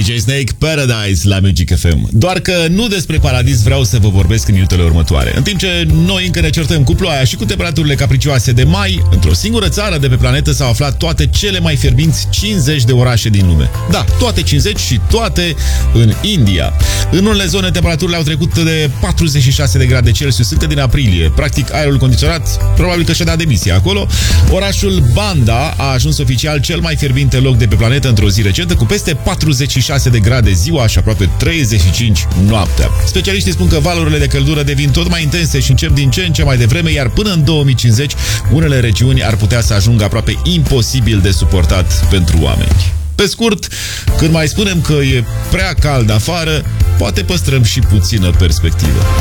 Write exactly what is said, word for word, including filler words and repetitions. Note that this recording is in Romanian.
D J Snake, Paradise la Magic F M. Doar că nu despre paradis vreau să vă vorbesc în minutele următoare. În timp ce noi încă ne certăm cu ploaia și cu temperaturile capricioase de mai, într-o singură țară de pe planetă s-au aflat toate cele mai fierbinți cincizeci de orașe din lume. Da, toate cincizeci și toate în India. În unele zone temperaturile au trecut de patruzeci și șase de grade Celsius încă din aprilie. Practic, aerul condiționat probabil că și-a dat demisia acolo. Orașul Banda a ajuns oficial cel mai fierbinte loc de pe planetă într-o zi recentă, cu peste patruzeci și șase de grade ziua și aproape treizeci și cinci noaptea. Specialiștii spun că valurile de căldură devin tot mai intense și încep din ce în ce mai devreme, iar până în două mii cincizeci unele regiuni ar putea să ajungă aproape imposibil de suportat pentru oameni. Pe scurt, când mai spunem că e prea cald afară, poate păstrăm și puțină perspectivă.